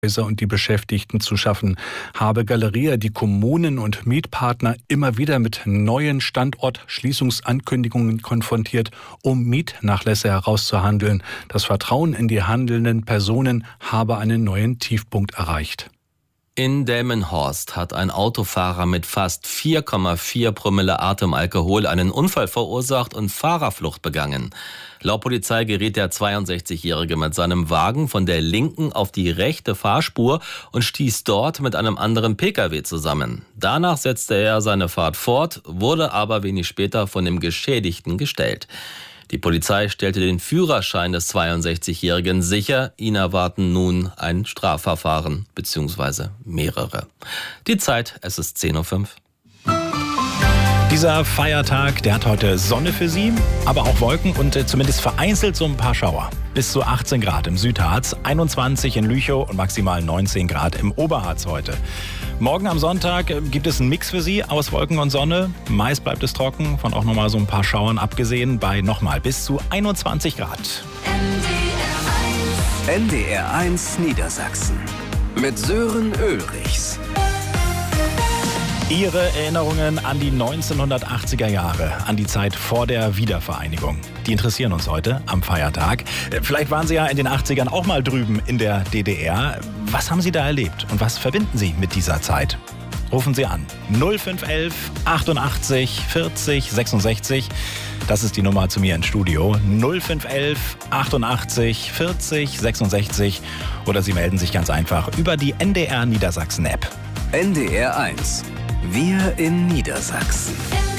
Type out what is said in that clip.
und die Beschäftigten zu schaffen, habe Galeria die Kommunen und Mietpartner immer wieder mit neuen Standortschließungsankündigungen konfrontiert, um Mietnachlässe herauszuhandeln. Das Vertrauen in die handelnden Personen habe einen neuen Tiefpunkt erreicht. In Delmenhorst hat ein Autofahrer mit fast 4,4 Promille Atemalkohol einen Unfall verursacht und Fahrerflucht begangen. Laut Polizei geriet der 62-Jährige mit seinem Wagen von der linken auf die rechte Fahrspur und stieß dort mit einem anderen Pkw zusammen. Danach setzte er seine Fahrt fort, wurde aber wenig später von dem Geschädigten gestellt. Die Polizei stellte den Führerschein des 62-Jährigen sicher. Ihn erwarten nun ein Strafverfahren bzw. mehrere. Die Zeit, es ist 10:05 Uhr. Dieser Feiertag, der hat heute Sonne für Sie, aber auch Wolken und zumindest vereinzelt so ein paar Schauer. Bis zu 18 Grad im Südharz, 21 in Lüchow und maximal 19 Grad im Oberharz heute. Morgen am Sonntag gibt es einen Mix für Sie aus Wolken und Sonne. Meist bleibt es trocken, von auch nochmal so ein paar Schauern abgesehen, bei nochmal bis zu 21 Grad. NDR1 Niedersachsen mit Sören Ulrichs. Ihre Erinnerungen an die 1980er Jahre, an die Zeit vor der Wiedervereinigung. Die interessieren uns heute am Feiertag. Vielleicht waren Sie ja in den 80ern auch mal drüben in der DDR. Was haben Sie da erlebt und was verbinden Sie mit dieser Zeit? Rufen Sie an 0511 88 40 66. Das ist die Nummer zu mir ins Studio. 0511 88 40 66. Oder Sie melden sich ganz einfach über die NDR Niedersachsen App. NDR1. Wir in Niedersachsen.